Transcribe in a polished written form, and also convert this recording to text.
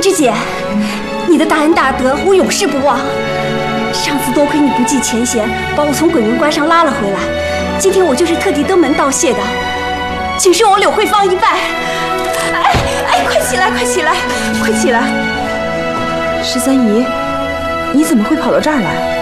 之姐，你的大恩大德我永世不忘。上次多亏你不计前嫌，把我从鬼门关上拉了回来，今天我就是特地登门道谢的，请受我柳慧芳一拜。哎，快起来，快起来，快起来！ 13姨，你怎么会跑到这儿来？